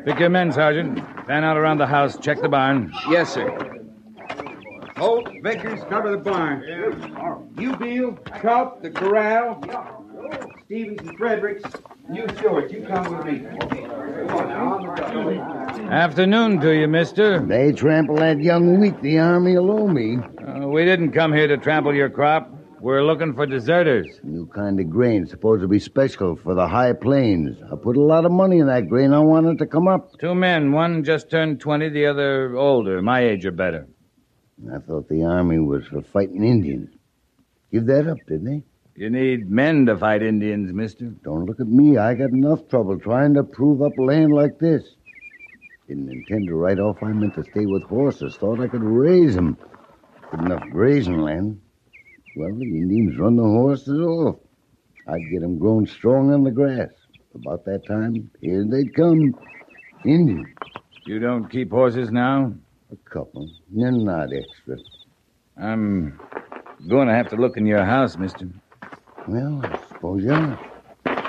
Pick your men, Sergeant. Fan out around the house. Check the barn. Yes, sir. Holt, Vickers, cover the barn. You, Beal, Culp, the corral. Stevens and Fredericks. You, Stewart, you come with me. Afternoon to you, mister. They trample that young wheat the army will owe me. We didn't come here to trample your crop. We're looking for deserters. New kind of grain supposed to be special for the high plains. I put a lot of money in that grain. I want it to come up. 2 men. One just turned 20, the other older. My age or better. I thought the army was for fighting Indians. Give that up, didn't they? You need men to fight Indians, mister. Don't look at me. I got enough trouble trying to prove up land like this. Didn't intend to ride off. I meant to stay with horses. Thought I could raise them. Good enough grazing land. Well, the Indians run the horses off. I'd get them grown strong on the grass. About that time, here they'd come. Indians. You don't keep horses now? A couple. They're not extra. I'm going to have to look in your house, mister. Well, I suppose you are.